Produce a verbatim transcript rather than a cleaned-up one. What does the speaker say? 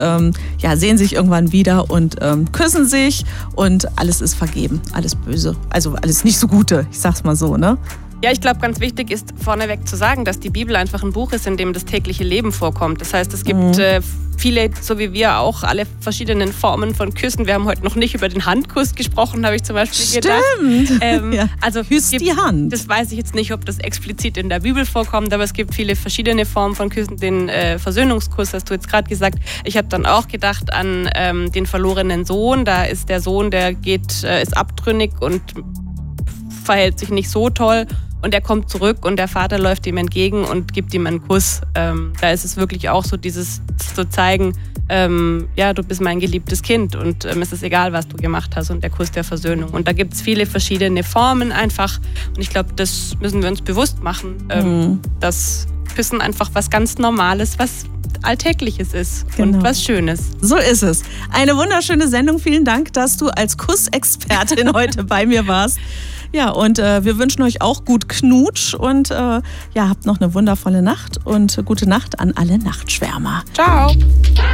ähm, ja, sehen sich irgendwann wieder und ähm, küssen sich und alles ist vergeben, alles Böse, also alles nicht so Gute, ich sag's mal so, ne? Ja, ich glaube, ganz wichtig ist vorneweg zu sagen, dass die Bibel einfach ein Buch ist, in dem das tägliche Leben vorkommt. Das heißt, es gibt mhm. äh, viele, so wie wir auch, alle verschiedenen Formen von Küssen. Wir haben heute noch nicht über den Handkuss gesprochen, habe ich zum Beispiel Stimmt. gedacht. Ähm, ja. Also küsst gibt, die Hand. Das weiß ich jetzt nicht, ob das explizit in der Bibel vorkommt, aber es gibt viele verschiedene Formen von Küssen. Den äh, Versöhnungskuss hast du jetzt gerade gesagt. Ich habe dann auch gedacht an ähm, den verlorenen Sohn. Da ist der Sohn, der geht, äh, ist abtrünnig und verhält sich nicht so toll. Und er kommt zurück und der Vater läuft ihm entgegen und gibt ihm einen Kuss. Ähm, da ist es wirklich auch so, dieses zu zeigen, ähm, ja, du bist mein geliebtes Kind und ähm, es ist egal, was du gemacht hast, und der Kuss der Versöhnung. Und da gibt es viele verschiedene Formen einfach. Und ich glaube, das müssen wir uns bewusst machen, ähm, mhm. dass Küssen einfach was ganz Normales, was Alltägliches ist, genau. Und was Schönes. So ist es. Eine wunderschöne Sendung. Vielen Dank, dass du als Kussexpertin heute bei mir warst. Ja, und äh, wir wünschen euch auch gut Knutsch und äh, ja, habt noch eine wundervolle Nacht und gute Nacht an alle Nachtschwärmer. Ciao.